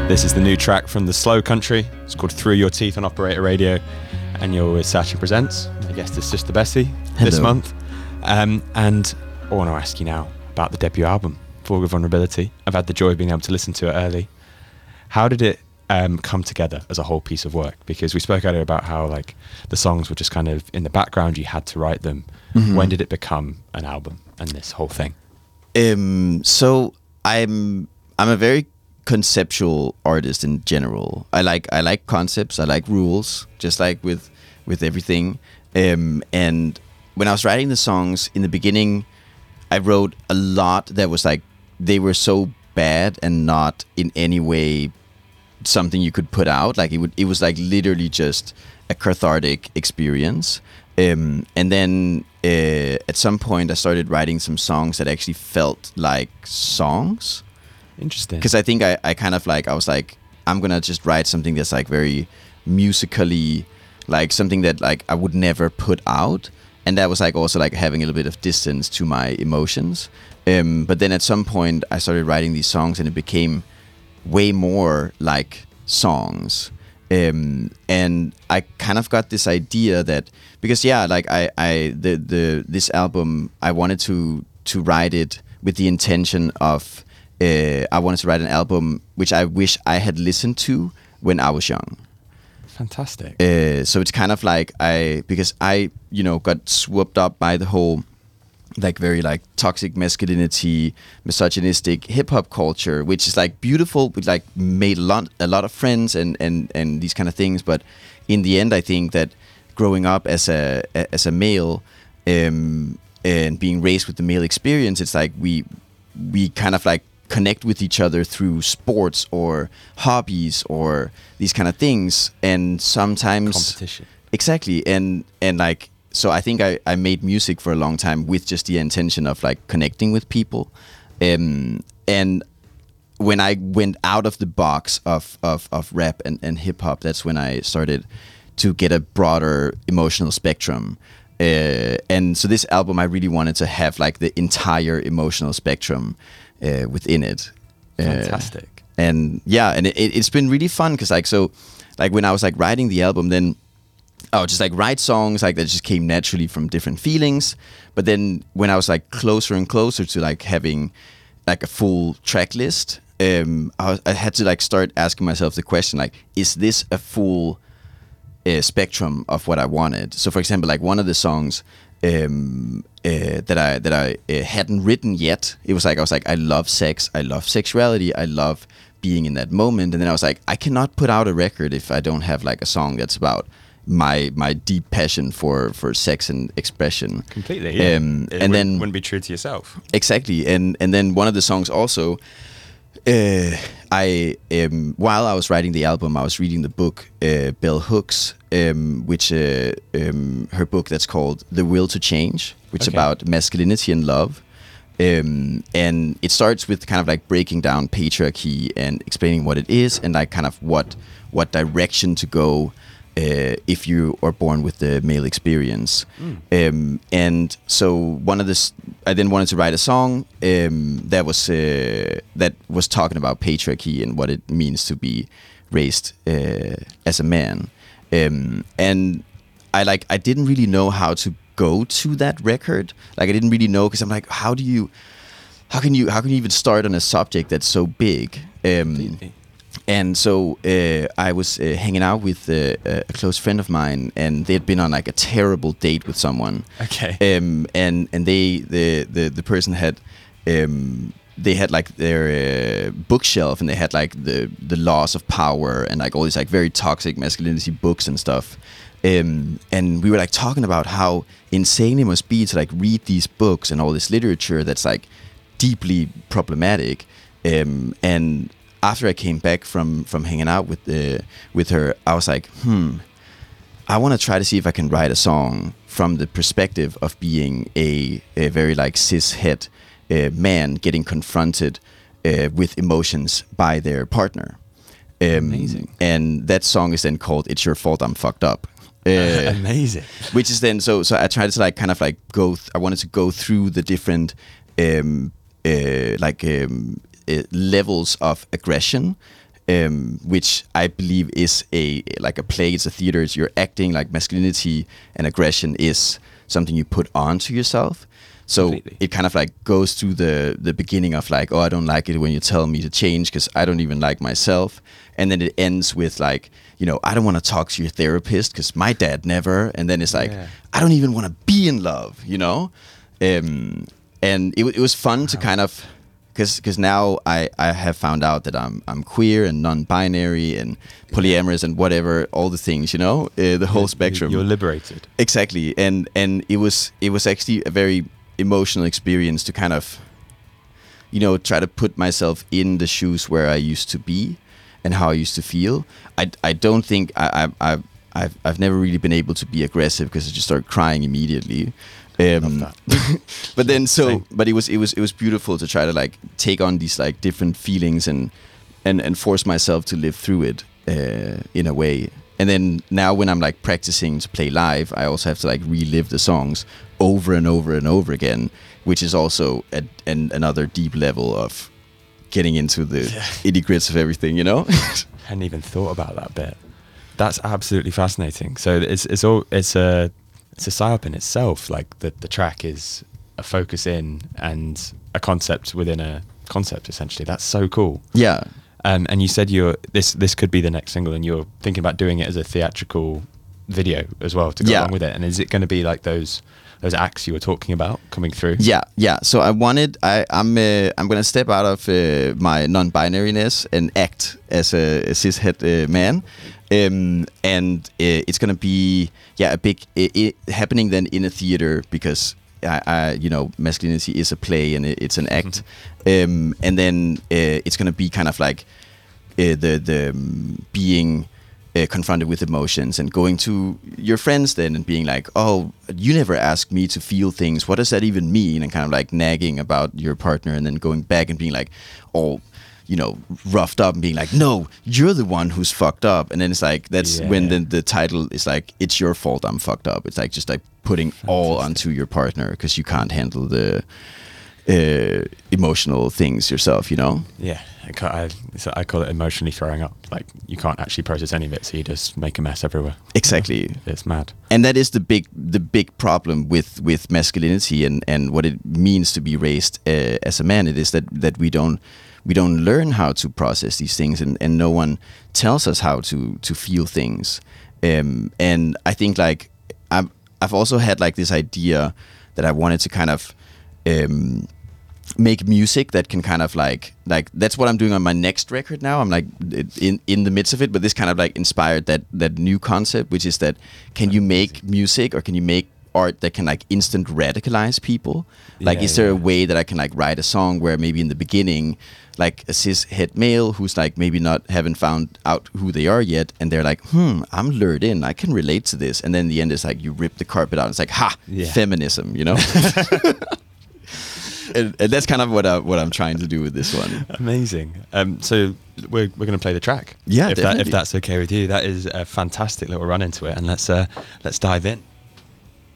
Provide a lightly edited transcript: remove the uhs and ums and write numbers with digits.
This is the new track from The Slow Country. It's called Through Your Teeth on Operator Radio. And you're with Sachin Presents. My guest is Sister Bessie this month. And I want to ask you now about the debut album, Vulgar Vulnerability. I've had the joy of being able to listen to it early. How did it come together as a whole piece of work? Because we spoke earlier about how like the songs were just kind of in the background, you had to write them. Mm-hmm. When did it become an album and this whole thing? So I'm a very conceptual artist in general. I like concepts, I like rules, just like with everything. And when I was writing the songs in the beginning, I wrote a lot that was like, they were so bad and not in any way something you could put out. Like it was like literally just a cathartic experience. And then at some point I started writing some songs that actually felt like songs. Interesting. Because I think I kind of like, I was like, I'm gonna just write something that's like very musically, like something that like I would never put out. And that was like also like having a little bit of distance to my emotions. But then at some point I started writing these songs and it became way more like songs. And I kind of got this idea that, because like this album, I wanted to write it with the intention of, I wanted to write an album which I wish I had listened to when I was young. Fantastic. So it's kind of like because I got swooped up by the whole like very like toxic masculinity, misogynistic hip hop culture, which is like beautiful. We like made a lot of friends and these kind of things. But in the end, I think that growing up as a male and being raised with the male experience, it's like we kind of like connect with each other through sports or hobbies or these kind of things, and sometimes competition. Exactly. And like, so I think I made music for a long time with just the intention of like connecting with people. And when I went out of the box of rap and hip hop, that's when I started to get a broader emotional spectrum. And so this album, I really wanted to have like the entire emotional spectrum within it. Fantastic. And it's been really fun because like, so like when I was like writing the album, then I would just like write songs like that just came naturally from different feelings. But then when I was like closer and closer to like having like a full track list, I had to like start asking myself the question, like, is this a full spectrum of what I wanted? So for example, like one of the songs that I hadn't written yet, I was like, I love sex, I love sexuality, I love being in that moment. And then I was like, I cannot put out a record if I don't have like a song that's about my deep passion for sex and expression. Completely, yeah. And then wouldn't be true to yourself. Exactly. And then one of the songs also, while I was writing the album, I was reading the book Bell Hooks, which her book that's called The Will to Change, which is about masculinity and love. And it starts with kind of like breaking down patriarchy and explaining what it is and like kind of what direction to go if you are born with the male experience. And so I then wanted to write a song that was talking about patriarchy and what it means to be raised as a man. And I didn't really know how to go to that record. Like I didn't really know, because I'm like, how can you even start on a subject that's so big? And so I was hanging out with a close friend of mine, and they had been on like a terrible date with someone. Okay. And the person had they had like their bookshelf, and they had like the Laws of Power and like all these like very toxic masculinity books and stuff. And we were like talking about how insane it must be to like read these books and all this literature that's like deeply problematic. And after I came back from hanging out with her, I was like, I want to try to see if I can write a song from the perspective of being a very like cis-het man getting confronted with emotions by their partner. Amazing. And that song is then called "It's Your Fault I'm Fucked Up." Amazing. Which is then so I tried to like kind of like I wanted to go through the different levels of aggression which I believe is like a play. It's a theater. It's you're acting. Like masculinity and aggression is something you put onto yourself. So Completely. it kind of like goes through the beginning of like, oh, I don't like it when you tell me to change because I don't even like myself. And then it ends with like, you know, I don't want to talk to your therapist because my dad never. And then it's like, I don't even want to be in love, you know? And it was fun to kind of, because now I have found out that I'm queer and non-binary and polyamorous and whatever, all the things, you know, the whole spectrum. You're liberated. Exactly. And it was actually a very emotional experience to kind of, you know, try to put myself in the shoes where I used to be and how I used to feel. I don't think I've never really been able to be aggressive because I just started crying immediately. Love that. But then Same. but it was beautiful to try to like take on these like different feelings and force myself to live through it in a way. And then now when I'm like practicing to play live, I also have to like relive the songs over and over and over again, which is also another deep level of getting into the itty grits of everything, you know? Hadn't even thought about that bit. That's absolutely fascinating. So it's a psyop in itself. Like the track is a focus in and a concept within a concept, essentially. That's so cool. Yeah. And you said this could be the next single, and you're thinking about doing it as a theatrical video as well to go along with it. And is it going to be like those acts you were talking about coming through? Yeah. So I'm gonna step out of my non-binariness and act as a cishet man, and it's gonna be a big happening then in a theater because I you know, masculinity is a play and it's an act, and then it's gonna be kind of like the being confronted with emotions and going to your friends then and being like, oh, you never asked me to feel things, what does that even mean, and kind of like nagging about your partner, and then going back and being like all, you know, roughed up and being like, no, you're the one who's fucked up. And then it's like, that's when the title is like, it's your fault I'm fucked up. It's like just like putting all onto your partner because you can't handle the emotional things yourself, you know? Yeah, I call it emotionally throwing up. Like you can't actually process any of it, so you just make a mess everywhere. Exactly. Yeah, it's mad. And that is the big problem with masculinity and what it means to be raised as a man. It is that we don't learn how to process these things, and no one tells us how to feel things. And I think like I've also had like this idea that I wanted to kind of make music that can kind of like that's what I'm doing on my next record now. I'm like in the midst of it, but this kind of like inspired that new concept, which is that can you make music or can you make art that can like instant radicalize people? Like, is there a way that I can like write a song where maybe in the beginning, like a cis-het male who's like maybe haven't found out who they are yet, and they're like, I'm lured in, I can relate to this, and then in the end it's like you rip the carpet out. It's like, feminism, you know. And that's kind of what I'm trying to do with this one. Amazing. So we're going to play the track. Yeah, if that's okay with you. That is a fantastic little run into it, and let's dive in.